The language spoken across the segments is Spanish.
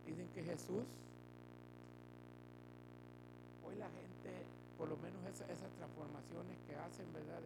Dicen que Jesús, hoy la gente, por lo menos esas transformaciones que hacen, ¿verdad?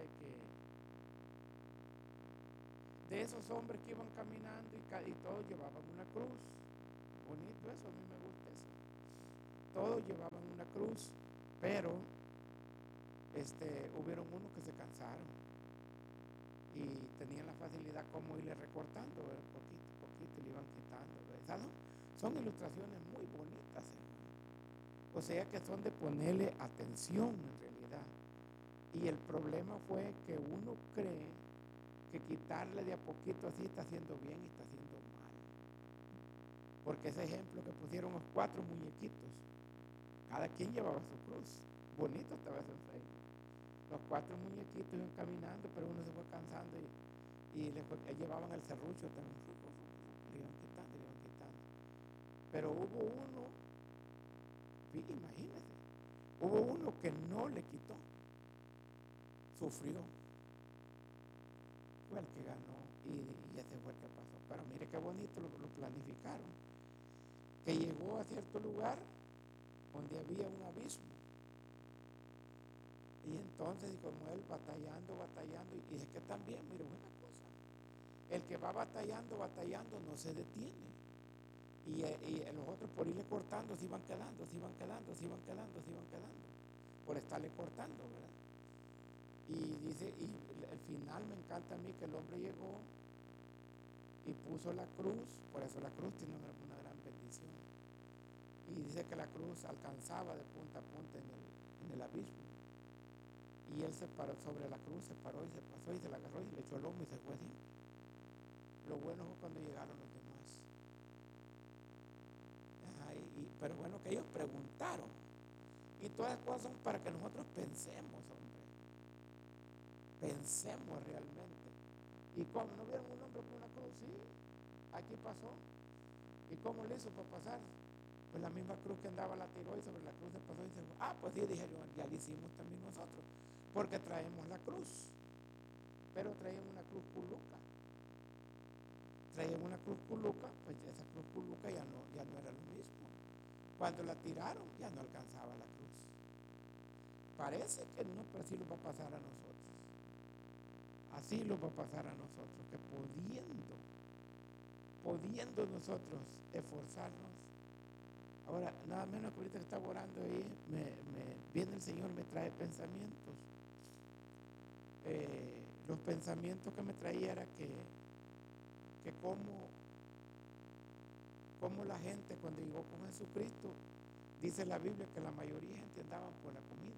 De esos hombres que iban caminando y todos llevaban una cruz. Bonito eso, a mí me gusta eso. Todos llevaban una cruz, pero hubieron unos que se cansaron y tenían la facilidad como irle recortando, poquito a poquito, y le iban quitando, ¿verdad? Son ilustraciones muy bonitas, hermano. O sea que son de ponerle atención en realidad. Y el problema fue que uno cree que quitarle de a poquito así está haciendo bien y está haciendo mal. Porque ese ejemplo que pusieron los 4 muñequitos, cada quien llevaba su cruz. Bonito estaba ese en Facebook. Los 4 muñequitos iban caminando, pero uno se fue cansando y llevaban el serrucho también. Le iban quitando, le iban quitando. Pero hubo uno, imagínense, hubo uno que no le quitó, sufrió, fue el que ganó y ese fue el que pasó. Pero mire qué bonito lo planificaron, que llegó a cierto lugar donde había un abismo. Y entonces, como él batallando, y es que también, mire una cosa, el que va batallando no se detiene. Y los otros por irle cortando se iban quedando, por estarle cortando, ¿verdad? Y dice, y el final me encanta a mí, que el hombre llegó y puso la cruz, por eso la cruz tiene una gran bendición. Y dice que la cruz alcanzaba de punta a punta en el abismo. Y él se paró sobre la cruz, se paró y se pasó y se la agarró y le echó el lomo y se fue así. Lo bueno fue cuando llegaron los demás. Pero bueno, que ellos preguntaron. Y todas las cosas son para que nosotros pensemos, hombre. Pensemos realmente. ¿Y cómo? ¿No vieron un hombre con una cruz? Sí, aquí pasó. ¿Y cómo le hizo para pasar? Pues la misma cruz que andaba la tiró y sobre la cruz se pasó y se fue. Ah, pues sí, dijeron, ya lo hicimos también nosotros. Porque traemos la cruz. Pero traíamos una cruz culuca. Traían una cruz culuca, pues esa cruz culuca ya no era lo mismo. Cuando la tiraron ya no alcanzaba la cruz. Parece que no, pero así lo va a pasar a nosotros. Así lo va a pasar a nosotros, que pudiendo nosotros esforzarnos. Ahora, nada menos que ahorita que estaba orando ahí, viene el Señor, me trae pensamientos. Los pensamientos que me traía era que como la gente cuando llegó con Jesucristo, dice la Biblia que la mayoría de gente andaban por la comida.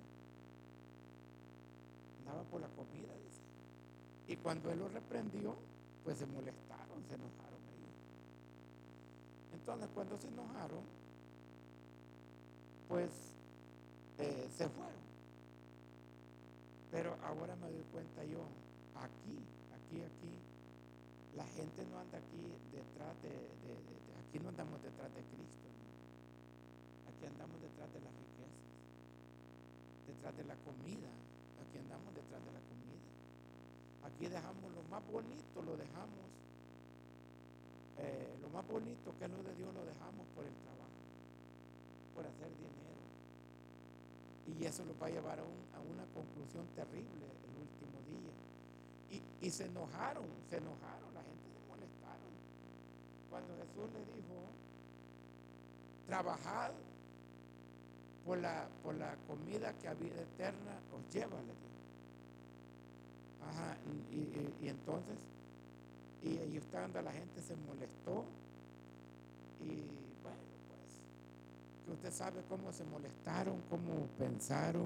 Andaban por la comida, dice. Y cuando Él los reprendió, pues se molestaron, se enojaron ellos. Entonces, cuando se enojaron, pues se fueron. Pero ahora me doy cuenta yo, aquí, la gente no anda aquí detrás aquí no andamos detrás de Cristo, ¿no? Aquí andamos detrás de las riquezas, detrás de la comida, aquí andamos detrás de la comida. Aquí dejamos lo más bonito, lo más bonito que es lo de Dios, lo dejamos por el trabajo, por hacer dinero. Y eso nos va a llevar a una conclusión terrible el último día. Y se enojaron, la gente se molestaron. Cuando Jesús le dijo, trabajad por la comida que a vida eterna os lleva, le dijo. Ajá, y entonces, y ahí estando la gente se molestó. Y bueno, pues, que usted sabe cómo se molestaron, cómo pensaron,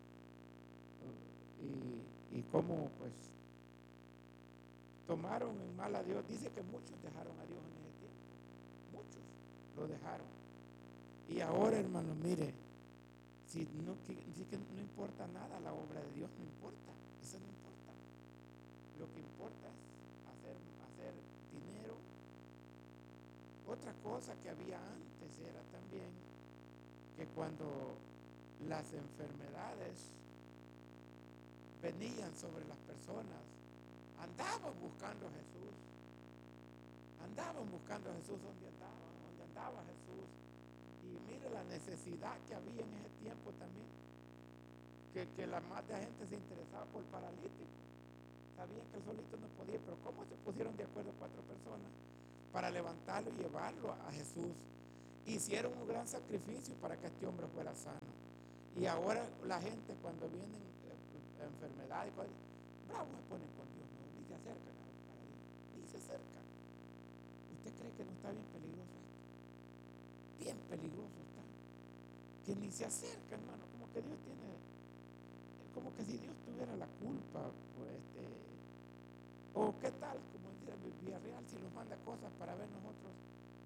y cómo pues tomaron en mal a Dios. Dice que muchos dejaron a Dios en ese tiempo, muchos lo dejaron. Y ahora, hermano, mire, si que no importa nada, la obra de Dios no importa, eso no importa. Lo que importa es hacer dinero. Otra cosa que había antes era también que cuando las enfermedades venían sobre las personas, andaban buscando a Jesús donde andaban, estaba Jesús. Y mire la necesidad que había en ese tiempo también, que la más de gente se interesaba por paralíticos. Sabían que él solito no podía, pero ¿cómo se pusieron de acuerdo 4 personas para levantarlo y llevarlo a Jesús? Hicieron un gran sacrificio para que este hombre fuera sano. Y ahora la gente, cuando vienen enfermedades, bravo se ponen con Dios, no, ni se acercan a Dios, ni se acercan. ¿Usted cree que no está bien peligroso esto? Bien peligroso está. Que ni se acerca, hermano, como que Dios tiene, como que si Dios tuviera la culpa, pues, o qué tal, como dice Villarreal, si nos manda cosas para ver nosotros,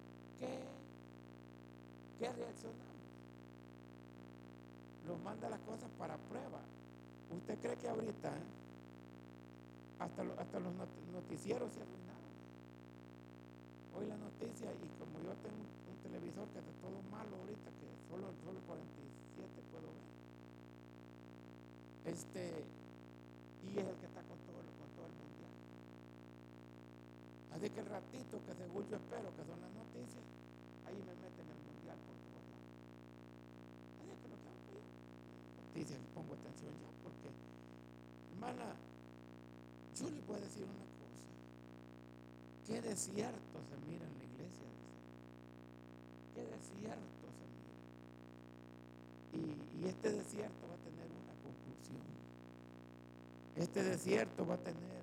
¿qué reaccionamos? Nos manda las cosas para prueba. ¿Usted cree que ahorita hasta los noticieros se arruinaron? Hoy la noticia, y como yo tengo un televisor que es de todo malo ahorita, que solo 47 puedo ver, y es el que está con todo el mundial. Así que el ratito que según yo espero que son las noticias, ahí me meten el mundial por todos lados. Así que lo que hago yo, noticias, pongo atención yo, porque, hermana, yo les voy a decir una cosa. Qué desierto se mira en la iglesia del Señor. Qué desierto se mira. Y este desierto va a tener una conclusión. Este desierto va a tener